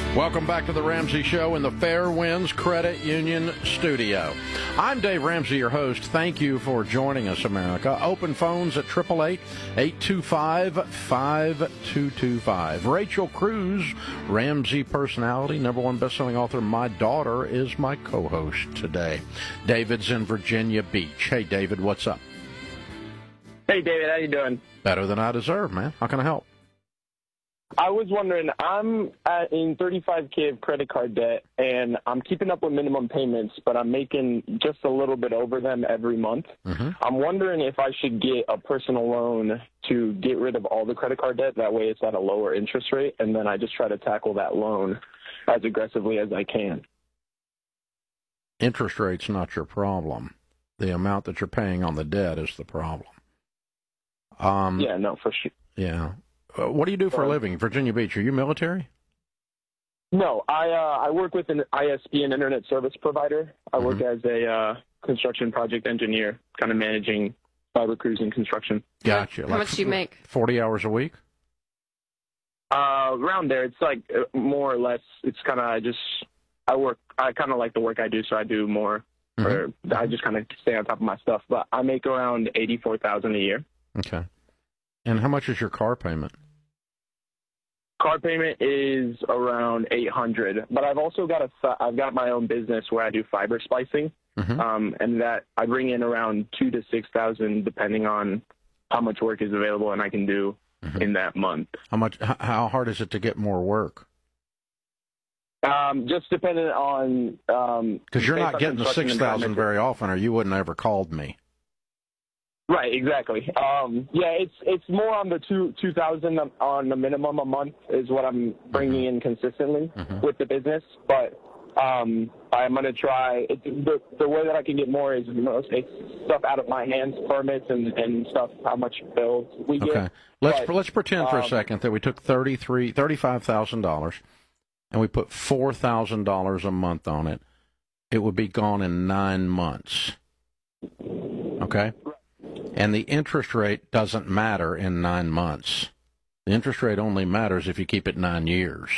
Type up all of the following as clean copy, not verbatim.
Welcome back to the Ramsey Show in the Fairwinds Credit Union studio. I'm Dave Ramsey, your host. Thank you for joining us, America. Open phones at 888-825-5225. Rachel Cruz, Ramsey personality, #1 best-selling author. My daughter is my co-host today. David's in Virginia Beach. Hey, David, what's up? Hey, David, how you doing? Better than I deserve, man. How can I help? I was wondering, I'm in $35K of credit card debt, and I'm keeping up with minimum payments, but I'm making just a little bit over them every month. Mm-hmm. I'm wondering if I should get a personal loan to get rid of all the credit card debt. That way it's at a lower interest rate, and then I just try to tackle that loan as aggressively as I can. Interest rate's not your problem. The amount that you're paying on the debt is the problem. Yeah, no, for sure. Yeah. What do you do for a living? Virginia Beach, are you military? No, I work with an ISP, an internet service provider. I work as a construction project engineer, kind of managing fiber crews and construction. Gotcha. How much do you make? 40 hours a week? Around there. It's like more or less, it's kind of, I kind of like the work I do, so I do more. Or I just kind of stay on top of my stuff. But I make around $84,000 a year. Okay. And how much is your car payment? Car payment is around $800, but I've also got I've got my own business where I do fiber splicing, and that I bring in around $2,000 to $6,000 depending on how much work is available and I can do in that month. How hard is it to get more work? Just dependent on because you're not getting the $6,000 very often, or you wouldn't have ever called me. Right, exactly. Yeah, it's more on the $2,000 on the minimum a month is what I'm bringing in consistently with the business. But I'm going to try. The way that I can get more is it's stuff out of my hands, permits and stuff. How much bills we get. Okay, let's pretend for a second that we took $35,000 and we put $4,000 a month on it. It would be gone in 9 months. Okay. And the interest rate doesn't matter in 9 months. The interest rate only matters if you keep it 9 years.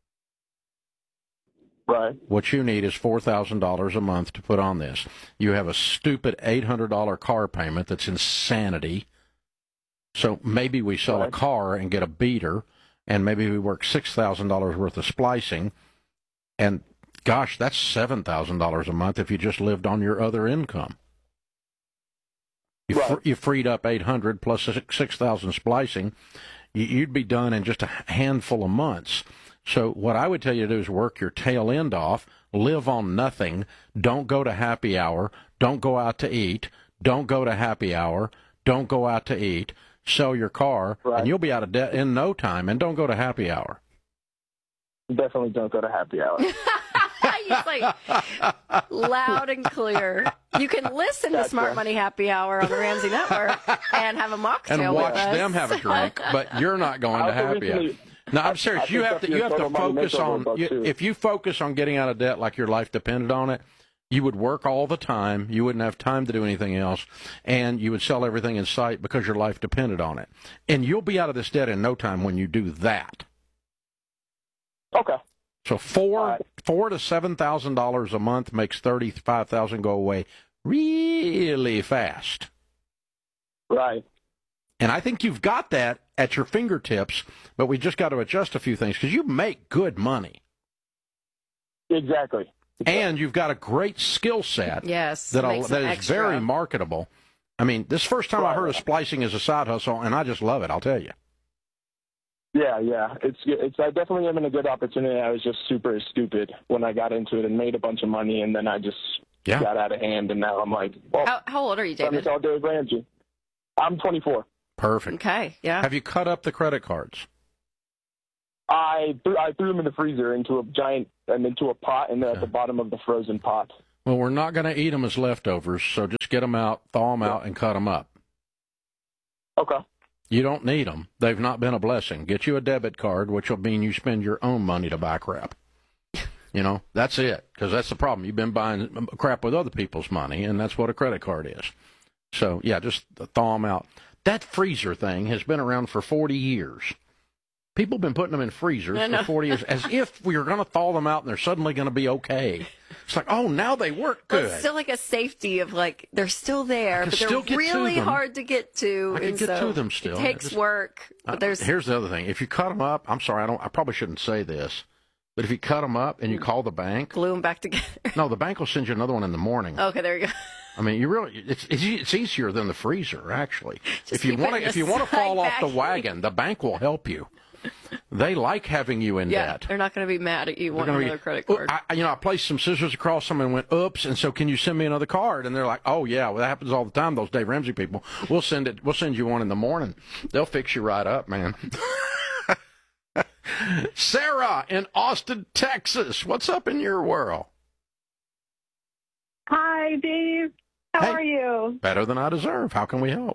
Right. What you need is $4,000 a month to put on this. You have a stupid $800 car payment that's insanity. So maybe we sell a car and get a beater, and maybe we work $6,000 worth of splicing. And, gosh, that's $7,000 a month if you just lived on your other income. You freed up $800 plus $6,000 splicing. You'd be done in just a handful of months. So what I would tell you to do is work your tail end off, live on nothing, don't go to happy hour, don't go out to eat, don't go to happy hour, don't go out to eat, sell your car, and you'll be out of debt in no time, and don't go to happy hour. Definitely don't go to happy hour. He's like loud and clear. You can listen to Smart Money Happy Hour on the Ramsey Network and have a mocktail and watch with us. them have a drink, but you're not going to happy hour. No, I'm serious. You have to focus on. If you focus on getting out of debt like your life depended on it, you would work all the time. You wouldn't have time to do anything else, and you would sell everything in sight because your life depended on it. And you'll be out of this debt in no time when you do that. Okay. So $4,000 to $7,000 a month makes $35,000 go away really fast. Right. And I think you've got that at your fingertips, but we just got to adjust a few things because you make good money. Exactly. And you've got a great skill set. Yes, that is very marketable. I mean, this first time I heard of splicing as a side hustle, and I just love it. I'll tell you. Yeah. It's I definitely am in a good opportunity. I was just super stupid when I got into it and made a bunch of money, and then I just got out of hand, and now I'm like, well, how old are you, David? I'm Dave Ramsey. I'm 24. Perfect. Okay, yeah. Have you cut up the credit cards? I threw them in the freezer into a pot, and they're at the bottom of the frozen pot. Well, we're not going to eat them as leftovers, so just get them out, thaw them out, and cut them up. Okay. You don't need them. They've not been a blessing. Get you a debit card, which will mean you spend your own money to buy crap. You know, that's it, because that's the problem. You've been buying crap with other people's money, and that's what a credit card is. So, yeah, just thaw them out. That freezer thing has been around for 40 years. People have been putting them in freezers for 40 years as if we were going to thaw them out and they're suddenly going to be okay. It's like, oh, now they work good. Well, it's still like a safety of like they're still there, but they're really hard to get to. I can get to them still. It takes work. But here's the other thing. If you cut them up, I'm sorry, I probably shouldn't say this, but if you cut them up and you call the bank. Glue them back together. No, the bank will send you another one in the morning. Okay, there you go. I mean, it's easier than the freezer, actually. If you want to fall off the wagon, the bank will help you. They like having you in debt. They're not going to be mad at you wanting another credit card. I placed some scissors across them and went, oops, and so can you send me another card? And they're like, oh, yeah, well, that happens all the time, those Dave Ramsey people. We'll send you one in the morning. They'll fix you right up, man. Sarah in Austin, Texas. What's up in your world? Hi, Dave. How are you? Better than I deserve. How can we help?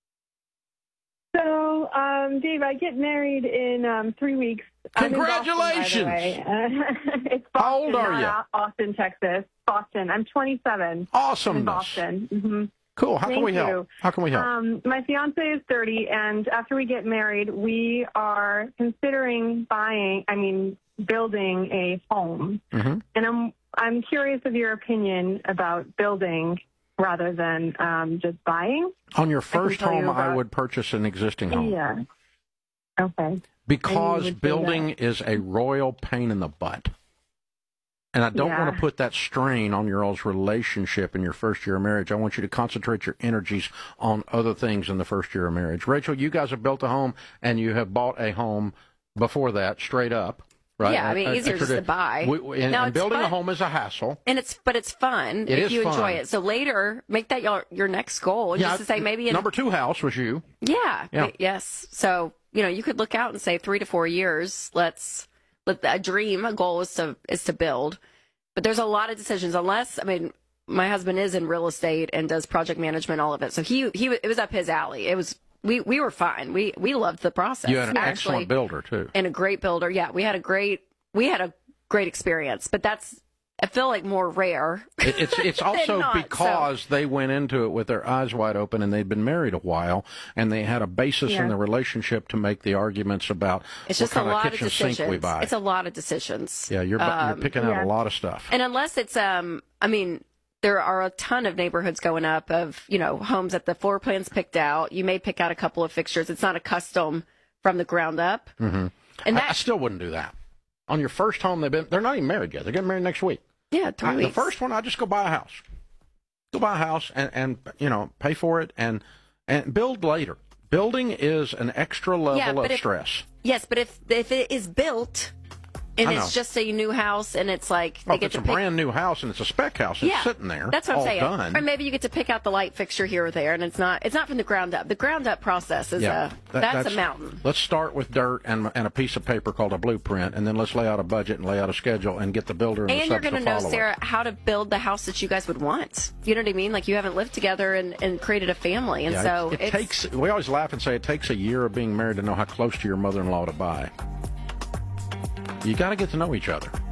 So, Dave, I get married in 3 weeks. Congratulations! It's Boston, how old are you? Austin, Texas. Boston. I'm 27. Awesome. In Boston. Mm-hmm. Cool. How can we help? How can we help? My fiance is 30, and after we get married, we are considering building a home. Mm-hmm. And I'm curious of your opinion about building rather than just buying. On your first home, I would purchase an existing home. Yeah. Okay. Because building is a royal pain in the butt. And I don't want to put that strain on your all's relationship in your first year of marriage. I want you to concentrate your energies on other things in the first year of marriage. Rachel, you guys have built a home, and you have bought a home before that, straight up. Right? Yeah, I mean, easier just to buy. And building a home is a hassle. But it's fun if you enjoy it. So later, make that your next goal. Just to say maybe number 2 house was you. Yeah. Yes. So, you could look out and say 3 to 4 years. A goal is to build. But there's a lot of decisions my husband is in real estate and does project management, all of it. So it was up his alley. It was We were fine. We loved the process. You had an excellent builder too, and a great builder. Yeah, we had a great experience. But that's, I feel like, more rare. It's also because they went into it with their eyes wide open, and they'd been married a while, and they had a basis in the relationship to make the arguments about what kind of kitchen sink we buy. It's a lot of decisions. Yeah, you're picking out a lot of stuff. And unless it's there are a ton of neighborhoods going up of, homes that the floor plan's picked out. You may pick out a couple of fixtures. It's not a custom from the ground up. Mm-hmm. And I still wouldn't do that. On your first home, they're not even married yet. They're getting married next week. Yeah, 3 weeks. The first one, I just go buy a house. Go buy a house and pay for it and build later. Building is an extra level of stress. Yes, but if it is built, and it's just a new house, and it's like if it's a brand new house and it's a spec house, it's sitting there. That's what I'm saying. Done. Or maybe you get to pick out the light fixture here or there, and it's not from the ground up. The ground up process is that's a mountain. Let's start with dirt and a piece of paper called a blueprint, and then let's lay out a budget and lay out a schedule and get the builder and the subs to follow. And you're going to know, Sarah, how to build the house that you guys would want. You know what I mean? Like, you haven't lived together and created a family, and so it takes. We always laugh and say it takes a year of being married to know how close to your mother-in-law to buy. You got to get to know each other.